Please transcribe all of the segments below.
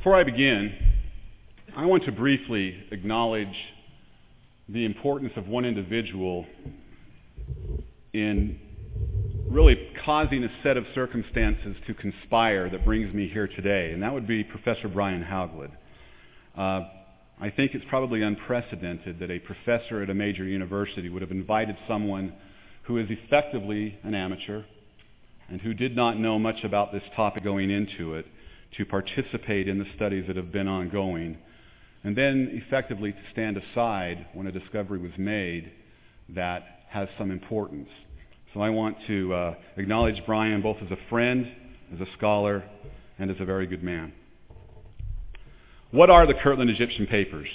Before I begin, I want to briefly acknowledge the importance of one individual in really causing a set of circumstances to conspire that brings me here today, and that would be Professor Brian Hauglid. I think it's probably unprecedented that a professor at a major university would have invited someone who is effectively an amateur and who did not know much about this topic going into it to participate in the studies that have been ongoing, and then effectively to stand aside when a discovery was made that has some importance. So I want to acknowledge Brian both as a friend, as a scholar, and as a very good man. What are the Kirtland Egyptian Papers?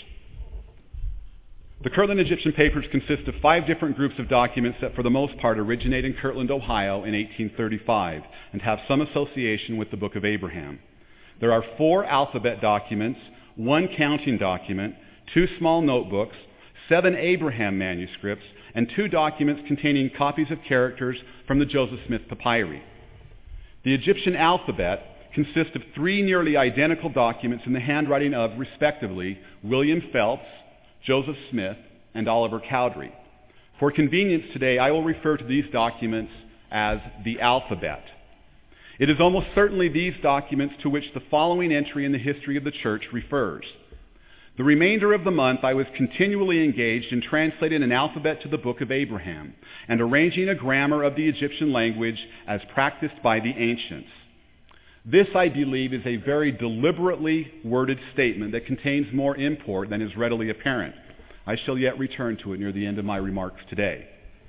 The Kirtland Egyptian Papers consist of 5 different groups of documents that for the most part originate in Kirtland, Ohio in 1835 and have some association with the Book of Abraham. There are 4 alphabet documents, 1 counting document, 2 small notebooks, 7 Abraham manuscripts, and 2 documents containing copies of characters from the Joseph Smith Papyri. The Egyptian alphabet consists of 3 nearly identical documents in the handwriting of, respectively, William Phelps, Joseph Smith, and Oliver Cowdery. For convenience today, I will refer to these documents as the alphabet. It is almost certainly these documents to which the following entry in the history of the church refers. The remainder of the month I was continually engaged in translating an alphabet to the Book of Abraham and arranging a grammar of the Egyptian language as practiced by the ancients. This, I believe, is a very deliberately worded statement that contains more import than is readily apparent. I shall yet return to it near the end of my remarks today.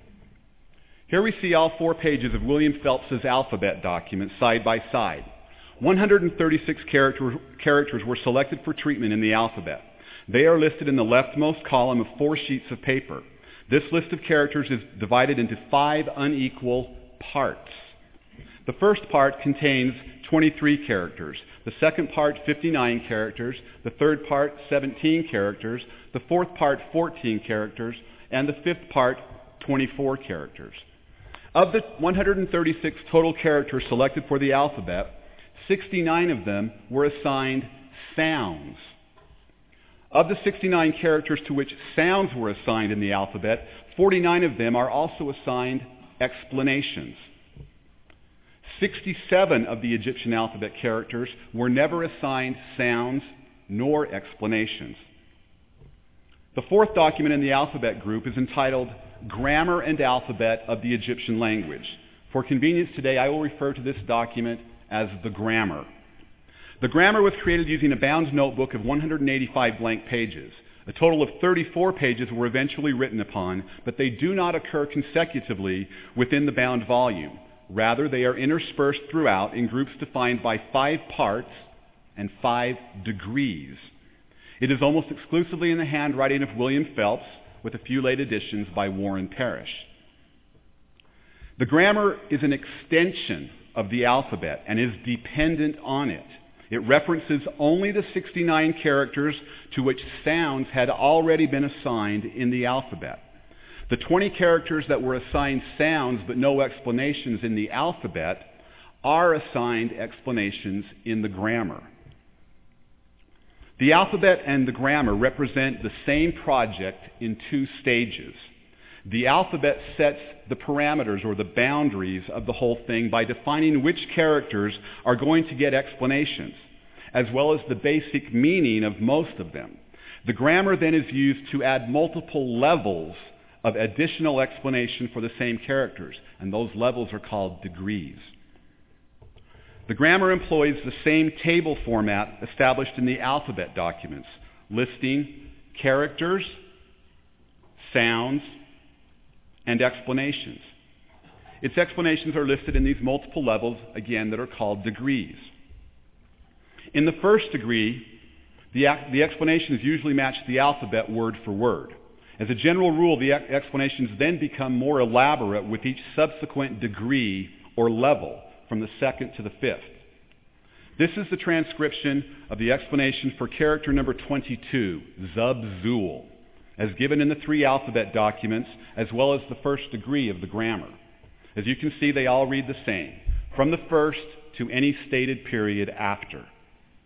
Here we see all 4 pages of William Phelps's alphabet document side by side. 136 characters were selected for treatment in the alphabet. They are listed in the leftmost column of 4 sheets of paper. This list of characters is divided into 5 unequal parts. The first part contains 23 characters, the second part 59 characters, the third part 17 characters, the fourth part 14 characters, and the fifth part 24 characters. Of the 136 total characters selected for the alphabet, 69 of them were assigned sounds. Of the 69 characters to which sounds were assigned in the alphabet, 49 of them are also assigned explanations. 67 of the Egyptian alphabet characters were never assigned sounds nor explanations. The 4th document in the alphabet group is entitled Grammar and Alphabet of the Egyptian Language. For convenience today, I will refer to this document as the Grammar. The Grammar was created using a bound notebook of 185 blank pages. A total of 34 pages were eventually written upon, but they do not occur consecutively within the bound volume. Rather, they are interspersed throughout in groups defined by 5 parts and 5 degrees. It is almost exclusively in the handwriting of William Phelps, with a few late additions by Warren Parrish. The grammar is an extension of the alphabet and is dependent on it. It references only the 69 characters to which sounds had already been assigned in the alphabet. The 20 characters that were assigned sounds but no explanations in the alphabet are assigned explanations in the grammar. The alphabet and the grammar represent the same project in 2 stages. The alphabet sets the parameters or the boundaries of the whole thing by defining which characters are going to get explanations, as well as the basic meaning of most of them. The grammar then is used to add multiple levels of additional explanation for the same characters, and those levels are called degrees. The grammar employs the same table format established in the alphabet documents, listing characters, sounds, and explanations. Its explanations are listed in these multiple levels, again, that are called degrees. In the first degree, the explanations usually match the alphabet word for word. As a general rule, the explanations then become more elaborate with each subsequent degree or level, from the 2nd to the 5th. This is the transcription of the explanation for character number 22, Zub-Zul, as given in the 3 alphabet documents, as well as the first degree of the grammar. As you can see, they all read the same, from the first to any stated period after.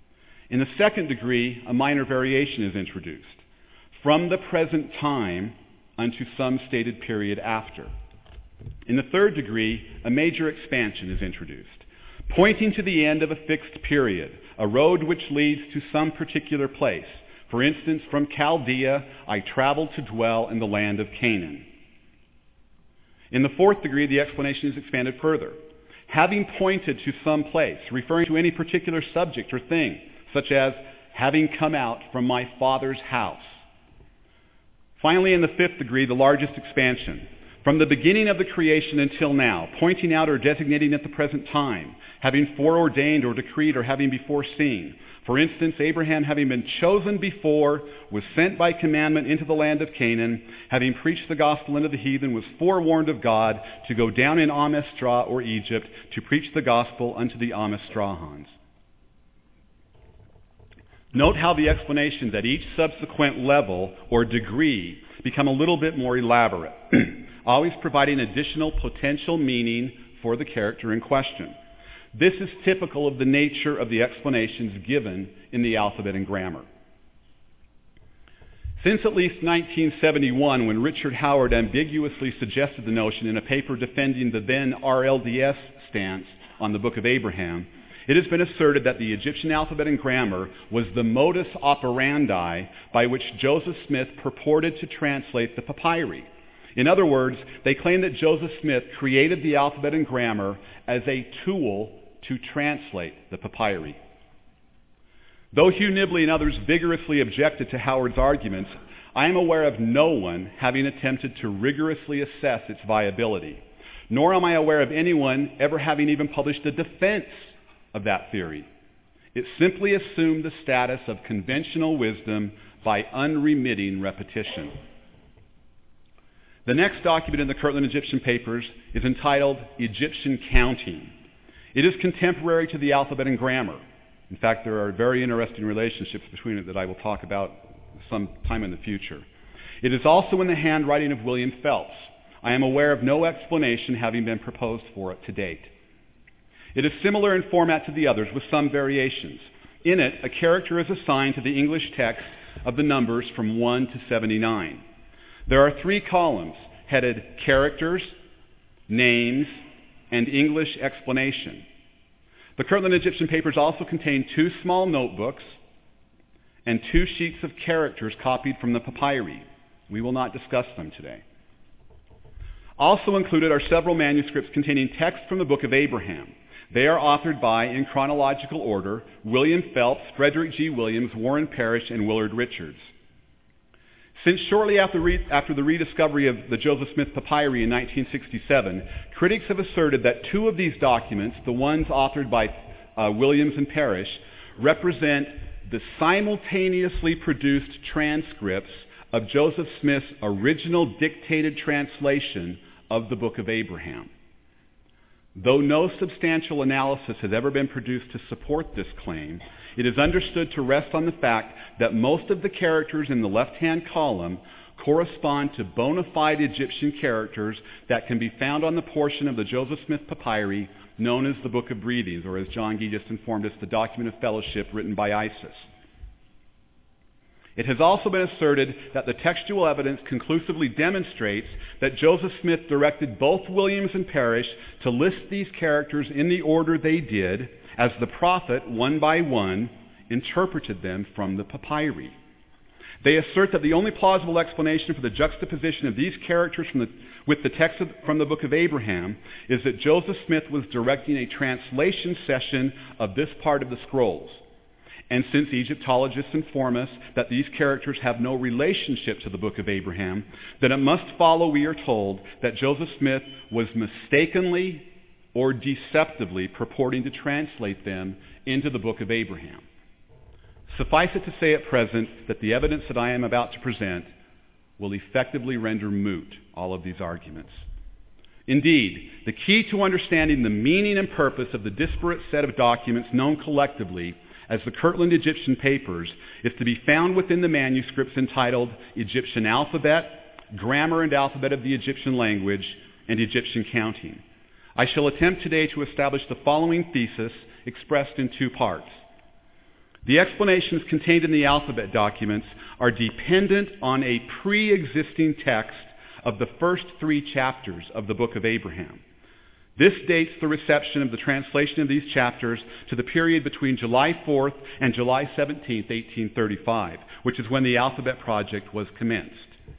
In the second degree, a minor variation is introduced, from the present time unto some stated period after. In the third degree, a major expansion is introduced, pointing to the end of a fixed period, a road which leads to some particular place. For instance, from Chaldea I traveled to dwell in the land of Canaan. In the fourth degree, the explanation is expanded further, having pointed to some place, referring to any particular subject or thing, such as having come out from my father's house. Finally, in the fifth degree, the largest expansion, from the beginning of the creation until now, pointing out or designating at the present time, having foreordained or decreed or having before seen. For instance, Abraham, having been chosen before, was sent by commandment into the land of Canaan, having preached the gospel unto the heathen, was forewarned of God to go down in Amestra or Egypt to preach the gospel unto the Amestrahans. Note how the explanations at each subsequent level or degree become a little bit more elaborate, always providing additional potential meaning for the character in question. This is typical of the nature of the explanations given in the alphabet and grammar. Since at least 1971, when Richard Howard ambiguously suggested the notion in a paper defending the then RLDS stance on the Book of Abraham, it has been asserted that the Egyptian alphabet and grammar was the modus operandi by which Joseph Smith purported to translate the papyri. In other words, they claim that Joseph Smith created the alphabet and grammar as a tool to translate the papyri. Though Hugh Nibley and others vigorously objected to Howard's arguments, I am aware of no one having attempted to rigorously assess its viability, nor am I aware of anyone ever having even published a defense of that theory. It simply assumed the status of conventional wisdom by unremitting repetition. The next document in the Kirtland Egyptian Papers is entitled Egyptian Counting. It is contemporary to the alphabet and grammar. In fact, there are very interesting relationships between it that I will talk about some time in the future. It is also in the handwriting of William Phelps. I am aware of no explanation having been proposed for it to date. It is similar in format to the others, with some variations. In it, a character is assigned to the English text of the numbers from 1 to 79. There are 3 columns headed Characters, Names, and English Explanation. The Kirtland Egyptian Papers also contain 2 small notebooks and 2 sheets of characters copied from the papyri. We will not discuss them today. Also included are several manuscripts containing texts from the Book of Abraham. They are authored by, in chronological order, William Phelps, Frederick G. Williams, Warren Parrish, and Willard Richards. Since shortly after the rediscovery of the Joseph Smith papyri in 1967, critics have asserted that 2 of these documents, the ones authored by Williams and Parrish, represent the simultaneously produced transcripts of Joseph Smith's original dictated translation of the Book of Abraham. Though no substantial analysis has ever been produced to support this claim, it is understood to rest on the fact that most of the characters in the left-hand column correspond to bona fide Egyptian characters that can be found on the portion of the Joseph Smith papyri known as the Book of Breathings, or as John Gee just informed us, the Document of Fellowship written by Isis. It has also been asserted that the textual evidence conclusively demonstrates that Joseph Smith directed both Williams and Parrish to list these characters in the order they did, as the prophet, one by one, interpreted them from the papyri. They assert that the only plausible explanation for the juxtaposition of these characters with the text from the Book of Abraham is that Joseph Smith was directing a translation session of this part of the scrolls. And since Egyptologists inform us that these characters have no relationship to the Book of Abraham, then it must follow, we are told, that Joseph Smith was mistakenly or deceptively purporting to translate them into the Book of Abraham. Suffice it to say at present that the evidence that I am about to present will effectively render moot all of these arguments. Indeed, the key to understanding the meaning and purpose of the disparate set of documents known collectively as the Kirtland Egyptian Papers is to be found within the manuscripts entitled Egyptian Alphabet, Grammar and Alphabet of the Egyptian Language, and Egyptian Counting. I shall attempt today to establish the following thesis expressed in 2 parts. The explanations contained in the alphabet documents are dependent on a pre-existing text of the first 3 chapters of the Book of Abraham. This dates the reception of the translation of these chapters to the period between July 4th and July 17th, 1835, which is when the Alphabet Project was commenced.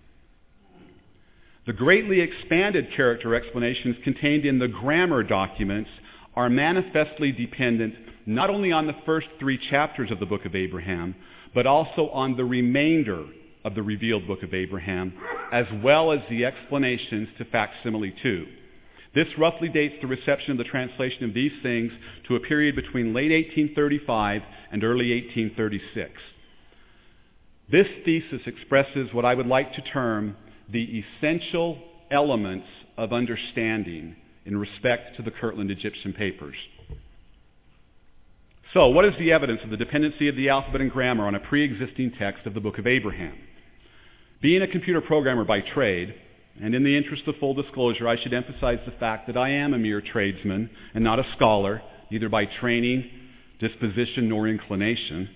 The greatly expanded character explanations contained in the grammar documents are manifestly dependent not only on the first 3 chapters of the Book of Abraham, but also on the remainder of the revealed Book of Abraham, as well as the explanations to facsimile 2. This roughly dates the reception of the translation of these things to a period between late 1835 and early 1836. This thesis expresses what I would like to term the essential elements of understanding in respect to the Kirtland Egyptian Papers. So, what is the evidence of the dependency of the alphabet and grammar on a pre-existing text of the Book of Abraham? Being a computer programmer by trade, and in the interest of full disclosure, I should emphasize the fact that I am a mere tradesman and not a scholar, neither by training, disposition, nor inclination.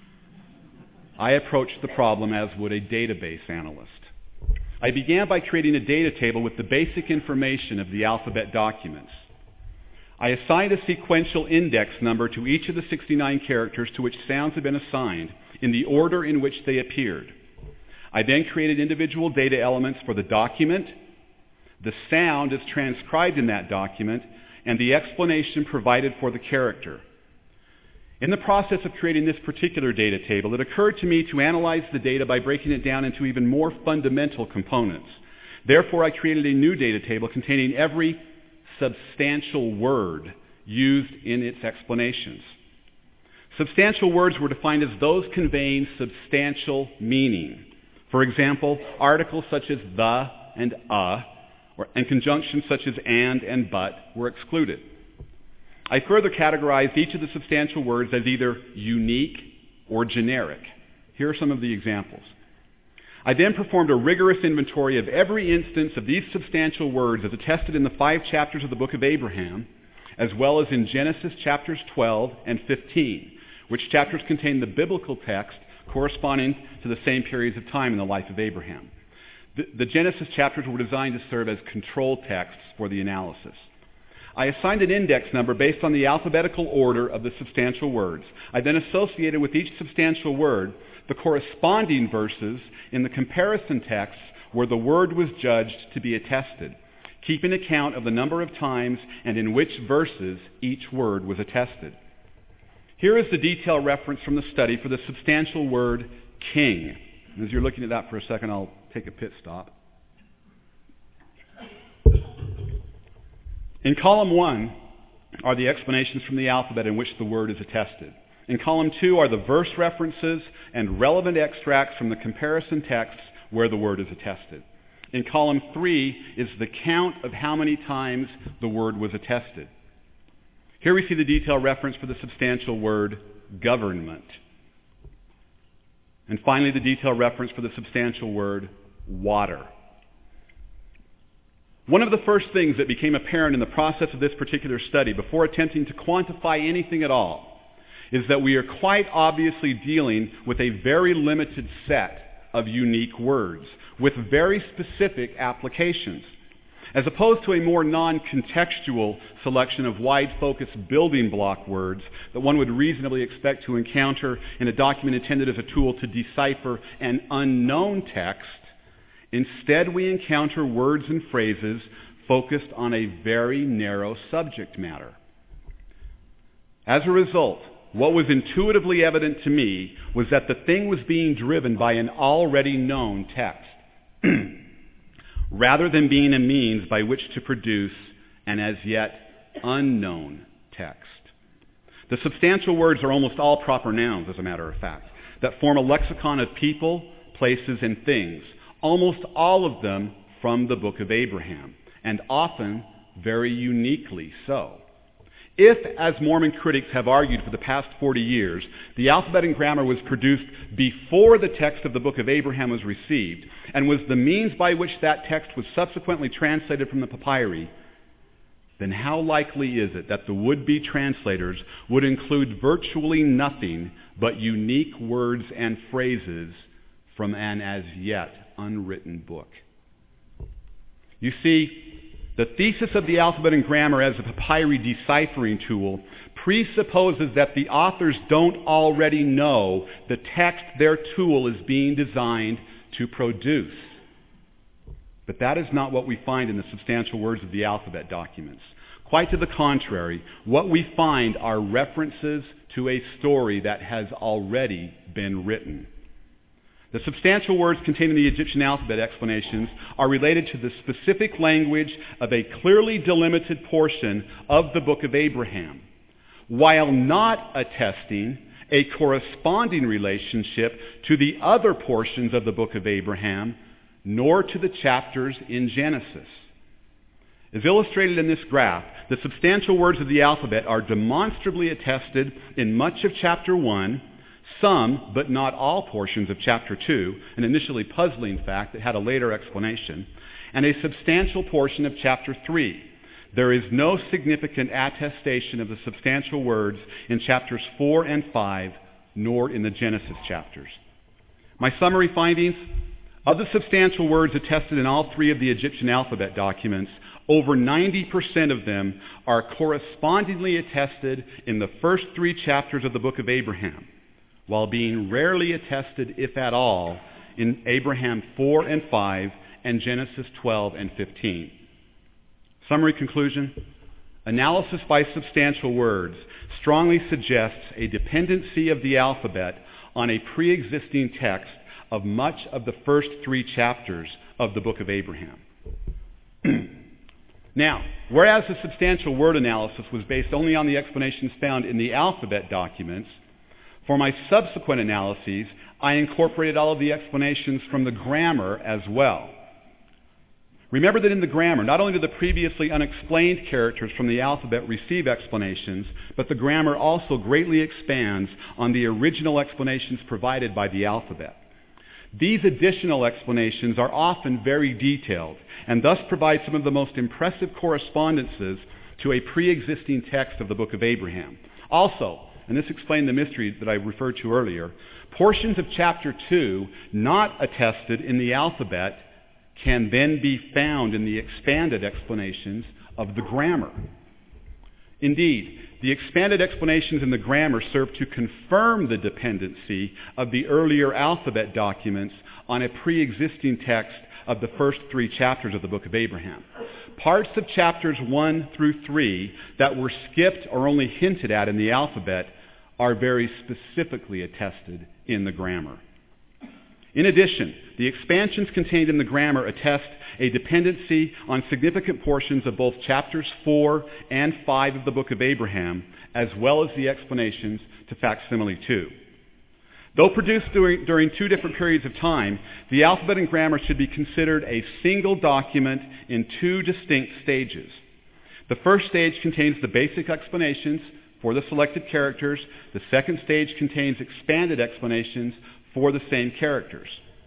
I approached the problem as would a database analyst. I began by creating a data table with the basic information of the alphabet documents. I assigned a sequential index number to each of the 69 characters to which sounds had been assigned in the order in which they appeared. I then created individual data elements for the document, the sound as transcribed in that document, and the explanation provided for the character. In the process of creating this particular data table, it occurred to me to analyze the data by breaking it down into even more fundamental components. Therefore, I created a new data table containing every substantial word used in its explanations. Substantial words were defined as those conveying substantial meaning. For example, articles such as the and and conjunctions such as and but were excluded. I further categorized each of the substantial words as either unique or generic. Here are some of the examples. I then performed a rigorous inventory of every instance of these substantial words as attested in the 5 chapters of the Book of Abraham, as well as in Genesis chapters 12 and 15, which chapters contain the biblical text corresponding to the same periods of time in the life of Abraham. The Genesis chapters were designed to serve as control texts for the analysis. I assigned an index number based on the alphabetical order of the substantial words. I then associated with each substantial word the corresponding verses in the comparison texts where the word was judged to be attested, keeping account of the number of times and in which verses each word was attested. Here is the detailed reference from the study for the substantial word king. And as you're looking at that for a second, I'll take a pit stop. In column 1 are the explanations from the alphabet in which the word is attested. In column 2 are the verse references and relevant extracts from the comparison texts where the word is attested. In column 3 is the count of how many times the word was attested. Here we see the detailed reference for the substantial word government. And finally, the detailed reference for the substantial word water. One of the first things that became apparent in the process of this particular study, before attempting to quantify anything at all, is that we are quite obviously dealing with a very limited set of unique words, with very specific applications. As opposed to a more non-contextual selection of wide-focused building block words that one would reasonably expect to encounter in a document intended as a tool to decipher an unknown text, instead we encounter words and phrases focused on a very narrow subject matter. As a result, what was intuitively evident to me was that the thing was being driven by an already known text, rather than being a means by which to produce an as yet unknown text. The substantial words are almost all proper nouns, as a matter of fact, that form a lexicon of people, places, and things, almost all of them from the Book of Abraham, and often very uniquely so. If, as Mormon critics have argued for the past 40 years, the alphabet and grammar was produced before the text of the Book of Abraham was received, and was the means by which that text was subsequently translated from the papyri, then how likely is it that the would-be translators would include virtually nothing but unique words and phrases from an as yet unwritten book? You see, the thesis of the alphabet and grammar as a papyri deciphering tool presupposes that the authors don't already know the text their tool is being designed to produce. But that is not what we find in the substantial words of the alphabet documents. Quite to the contrary, what we find are references to a story that has already been written. The substantial words contained in the Egyptian alphabet explanations are related to the specific language of a clearly delimited portion of the Book of Abraham, while not attesting a corresponding relationship to the other portions of the Book of Abraham, nor to the chapters in Genesis. As illustrated in this graph, the substantial words of the alphabet are demonstrably attested in much of chapter 1, some, but not all portions of chapter 2, an initially puzzling fact that had a later explanation, and a substantial portion of chapter 3. There is no significant attestation of the substantial words in chapters 4 and 5, nor in the Genesis chapters. My summary findings: of the substantial words attested in all three of the Egyptian alphabet documents, over 90% of them are correspondingly attested in the first three chapters of the Book of Abraham, while being rarely attested, if at all, in Abraham 4 and 5 and Genesis 12 and 15. Summary conclusion: analysis by substantial words strongly suggests a dependency of the alphabet on a pre-existing text of much of the first three chapters of the Book of Abraham. Now, whereas the substantial word analysis was based only on the explanations found in the alphabet documents, for my subsequent analyses, I incorporated all of the explanations from the grammar as well. Remember that in the grammar, not only do the previously unexplained characters from the alphabet receive explanations, but the grammar also greatly expands on the original explanations provided by the alphabet. These additional explanations are often very detailed, and thus provide some of the most impressive correspondences to a pre-existing text of the Book of Abraham. Also, and this explained the mystery that I referred to earlier, portions of chapter 2 not attested in the alphabet can then be found in the expanded explanations of the grammar. Indeed, the expanded explanations in the grammar serve to confirm the dependency of the earlier alphabet documents on a pre-existing text of the first three chapters of the Book of Abraham. Parts of chapters 1 through 3 that were skipped or only hinted at in the alphabet are very specifically attested in the grammar. In addition, the expansions contained in the grammar attest a dependency on significant portions of both chapters 4 and 5 of the Book of Abraham, as well as the explanations to facsimile 2. Though produced during two different periods of time, the alphabet and grammar should be considered a single document in two distinct stages. The first stage contains the basic explanations for the selected characters. The second stage contains expanded explanations for the same characters.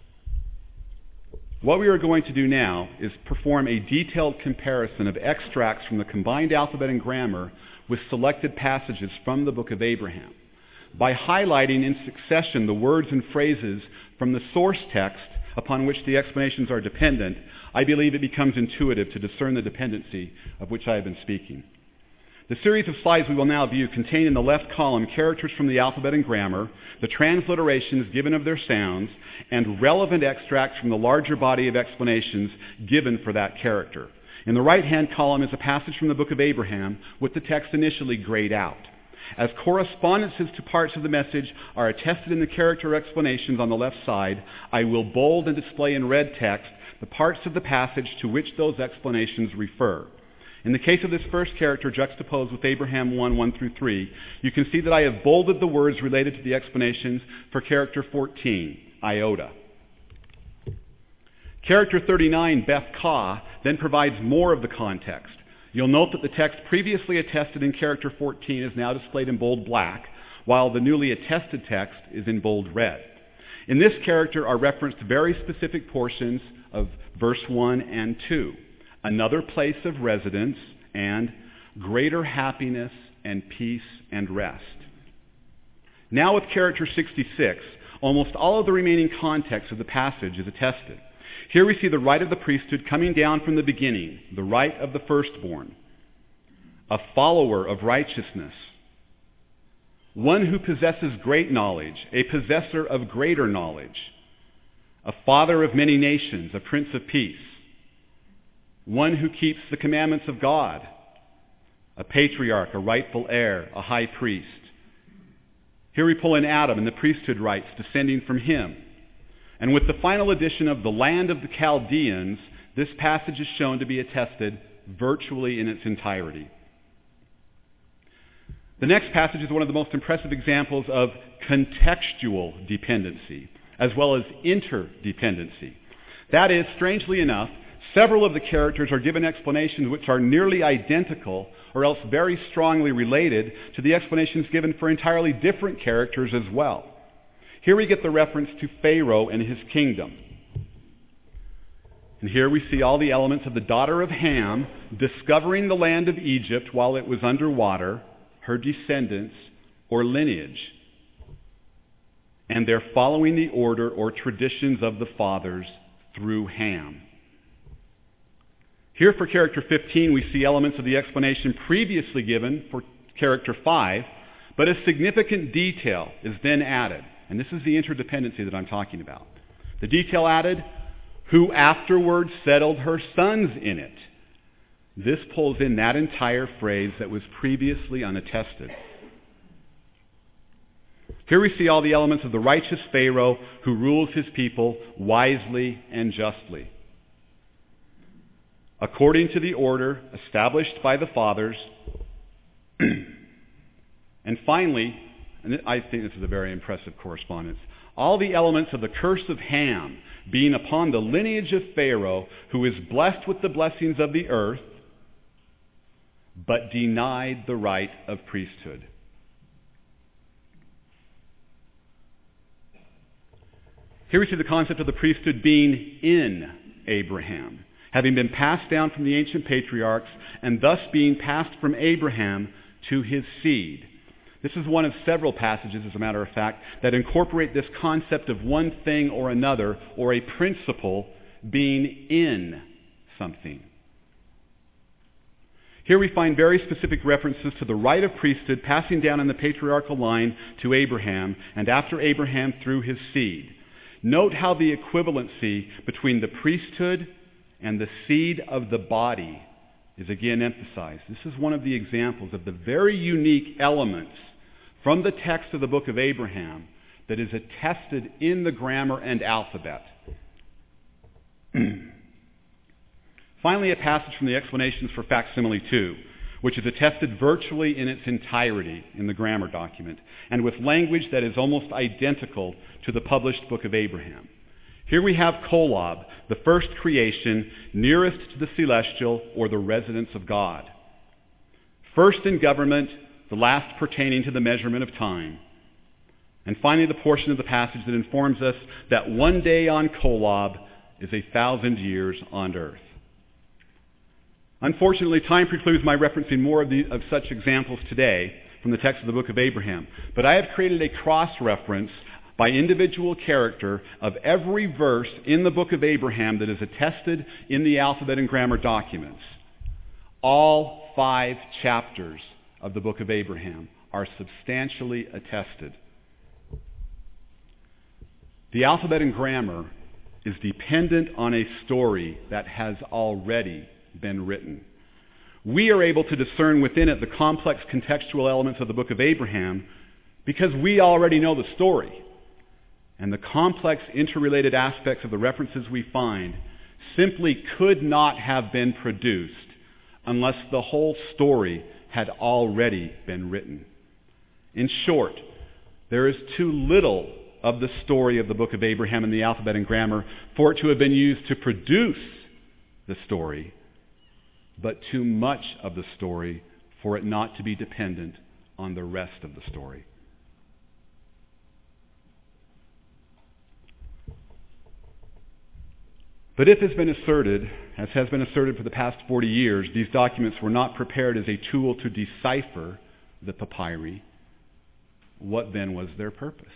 What we are going to do now is perform a detailed comparison of extracts from the combined alphabet and grammar with selected passages from the Book of Abraham. By highlighting in succession the words and phrases from the source text upon which the explanations are dependent, I believe it becomes intuitive to discern the dependency of which I have been speaking. The series of slides we will now view contain in the left column characters from the alphabet and grammar, the transliterations given of their sounds, and relevant extracts from the larger body of explanations given for that character. In the right-hand column is a passage from the Book of Abraham with the text initially grayed out. As correspondences to parts of the message are attested in the character explanations on the left side, I will bold and display in red text the parts of the passage to which those explanations refer. In the case of this first character juxtaposed with Abraham 1 through 3, you can see that I have bolded the words related to the explanations for character 14, iota. Character 39, Beth-Ka, then provides more of the context. You'll note that the text previously attested in character 14 is now displayed in bold black, while the newly attested text is in bold red. In this character are referenced very specific portions of verse 1 and 2. Another place of residence, and greater happiness and peace and rest. Now with character 66, almost all of the remaining context of the passage is attested. Here we see the right of the priesthood coming down from the beginning, the right of the firstborn, a follower of righteousness, one who possesses great knowledge, a possessor of greater knowledge, a father of many nations, a prince of peace, one who keeps the commandments of God, a patriarch, a rightful heir, a high priest. Here we pull in Adam and the priesthood rights descending from him. And with the final addition of the land of the Chaldeans, this passage is shown to be attested virtually in its entirety. The next passage is one of the most impressive examples of contextual dependency, as well as interdependency. That is, strangely enough, several of the characters are given explanations which are nearly identical or else very strongly related to the explanations given for entirely different characters as well. Here we get the reference to Pharaoh and his kingdom. And here we see all the elements of the daughter of Ham discovering the land of Egypt while it was underwater, her descendants or lineage. And they're following the order or traditions of the fathers through Ham. Here for character 15, we see elements of the explanation previously given for character 5, but a significant detail is then added. And this is the interdependency that I'm talking about. The detail added, who afterwards settled her sons in it. This pulls in that entire phrase that was previously unattested. Here we see all the elements of the righteous Pharaoh who rules his people wisely and justly, according to the order established by the fathers. And finally, and I think this is a very impressive correspondence, all the elements of the curse of Ham being upon the lineage of Pharaoh, who is blessed with the blessings of the earth, but denied the right of priesthood. Here we see the concept of the priesthood being in Abraham, having been passed down from the ancient patriarchs and thus being passed from Abraham to his seed. This is one of several passages, as a matter of fact, that incorporate this concept of one thing or another, or a principle being in something. Here we find very specific references to the right of priesthood passing down in the patriarchal line to Abraham, and after Abraham through his seed. Note how the equivalency between the priesthood and the seed of the body is again emphasized. This is one of the examples of the very unique elements from the text of the book of Abraham that is attested in the grammar and alphabet. Finally, a passage from the explanations for facsimile 2, which is attested virtually in its entirety in the grammar document, and with language that is almost identical to the published book of Abraham. Here we have Kolob, the first creation nearest to the celestial or the residence of God. First in government, the last pertaining to the measurement of time. And finally, the portion of the passage that informs us that one day on Kolob is 1,000 years on earth. Unfortunately, time precludes my referencing more of such examples today from the text of the book of Abraham. But I have created a cross-reference by individual character of every verse in the book of Abraham that is attested in the alphabet and grammar documents. All 5 chapters of the book of Abraham are substantially attested. The alphabet and grammar is dependent on a story that has already been written. We are able to discern within it the complex contextual elements of the book of Abraham because we already know the story. And the complex interrelated aspects of the references we find simply could not have been produced unless the whole story had already been written. In short, there is too little of the story of the book of Abraham in the alphabet and grammar for it to have been used to produce the story, but too much of the story for it not to be dependent on the rest of the story. But if, as has been asserted for the past 40 years, these documents were not prepared as a tool to decipher the papyri, what then was their purpose?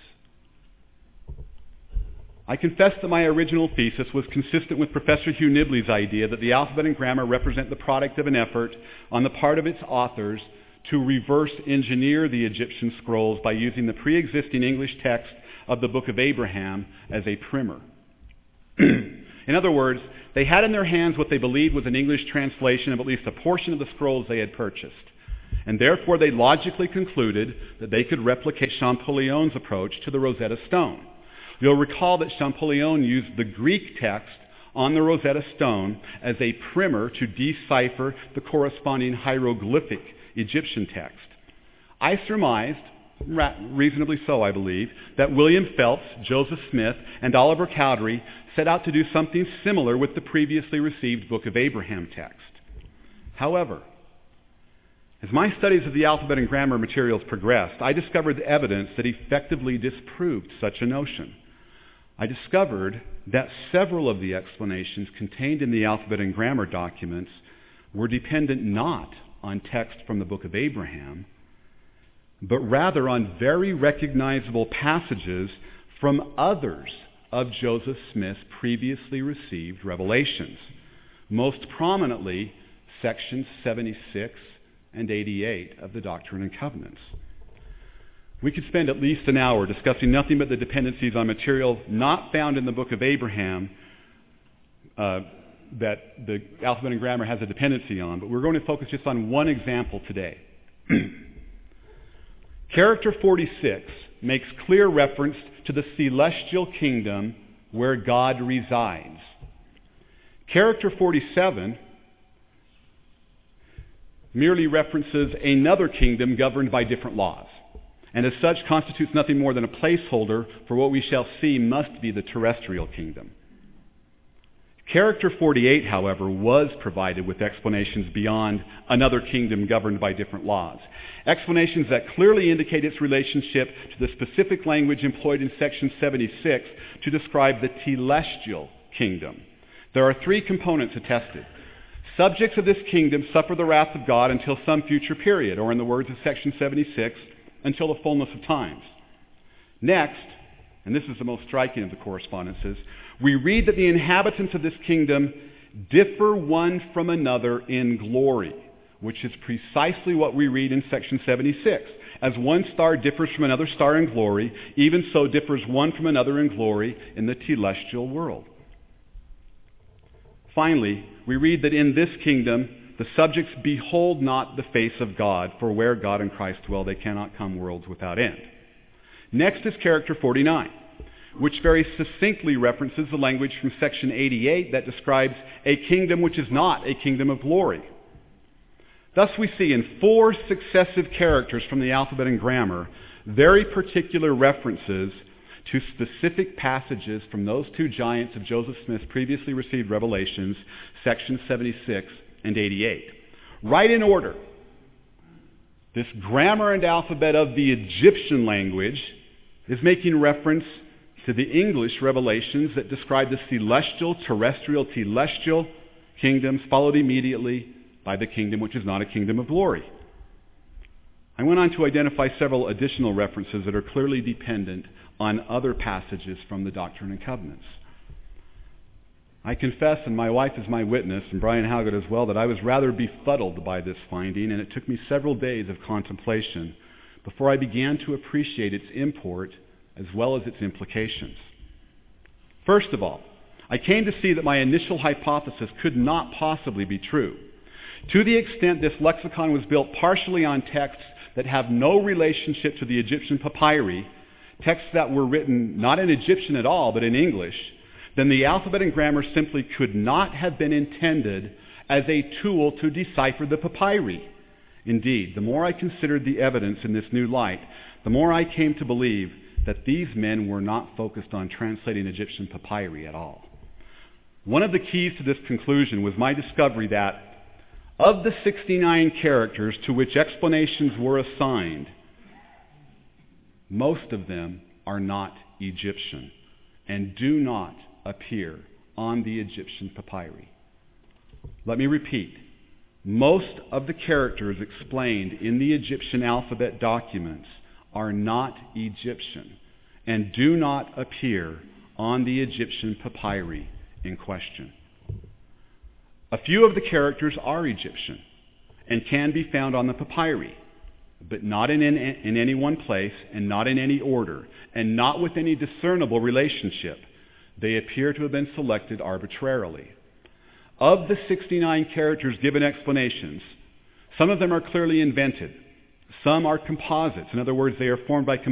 I confess that my original thesis was consistent with Professor Hugh Nibley's idea that the alphabet and grammar represent the product of an effort on the part of its authors to reverse engineer the Egyptian scrolls by using the pre-existing English text of the Book of Abraham as a primer. In other words, they had in their hands what they believed was an English translation of at least a portion of the scrolls they had purchased. And therefore they logically concluded that they could replicate Champollion's approach to the Rosetta Stone. You'll recall that Champollion used the Greek text on the Rosetta Stone as a primer to decipher the corresponding hieroglyphic Egyptian text. I surmised, reasonably so I believe, that William Phelps, Joseph Smith, and Oliver Cowdery set out to do something similar with the previously received Book of Abraham text. However, as my studies of the alphabet and grammar materials progressed, I discovered evidence that effectively disproved such a notion. I discovered that several of the explanations contained in the alphabet and grammar documents were dependent not on text from the Book of Abraham, but rather on very recognizable passages from others of Joseph Smith's previously received revelations, most prominently sections 76 and 88 of the Doctrine and Covenants. We could spend at least an hour discussing nothing but the dependencies on material not found in the Book of Abraham that the alphabet and grammar has a dependency on, but we're going to focus just on one example today. Character 46 makes clear reference to the celestial kingdom where God resides. Character 47 merely references another kingdom governed by different laws, and as such constitutes nothing more than a placeholder for what we shall see must be the terrestrial kingdom. Character 48, however, was provided with explanations beyond another kingdom governed by different laws. Explanations that clearly indicate its relationship to the specific language employed in section 76 to describe the telestial kingdom. There are three components attested. Subjects of this kingdom suffer the wrath of God until some future period, or in the words of section 76, until the fullness of times. Next, and this is the most striking of the correspondences, we read that the inhabitants of this kingdom differ one from another in glory, which is precisely what we read in section 76. As one star differs from another star in glory, even so differs one from another in glory in the telestial world. Finally, we read that in this kingdom the subjects behold not the face of God, for where God and Christ dwell, they cannot come worlds without end. Next is character 49, which very succinctly references the language from section 88 that describes a kingdom which is not a kingdom of glory. Thus we see in four successive characters from the alphabet and grammar very particular references to specific passages from those two giants of Joseph Smith's previously received revelations, sections 76 and 88. Right in order, this grammar and alphabet of the Egyptian language is making reference to the English revelations that describe the celestial, terrestrial, telestial kingdoms, followed immediately by the kingdom which is not a kingdom of glory. I went on to identify several additional references that are clearly dependent on other passages from the Doctrine and Covenants. I confess, and my wife is my witness, and Brian Howgett as well, that I was rather befuddled by this finding, and it took me several days of contemplation before I began to appreciate its import as well as its implications. First of all, I came to see that my initial hypothesis could not possibly be true. To the extent this lexicon was built partially on texts that have no relationship to the Egyptian papyri, texts that were written not in Egyptian at all, but in English, then the alphabet and grammar simply could not have been intended as a tool to decipher the papyri. Indeed, the more I considered the evidence in this new light, the more I came to believe that these men were not focused on translating Egyptian papyri at all. One of the keys to this conclusion was my discovery that of the 69 characters to which explanations were assigned, most of them are not Egyptian and do not appear on the Egyptian papyri. Let me repeat. Most of the characters explained in the Egyptian alphabet documents are not Egyptian and do not appear on the Egyptian papyri in question. A few of the characters are Egyptian and can be found on the papyri, but not in any one place and not in any order and not with any discernible relationship. They appear to have been selected arbitrarily. Of the 69 characters given explanations, some of them are clearly invented. Some are composites. In other words, they are formed by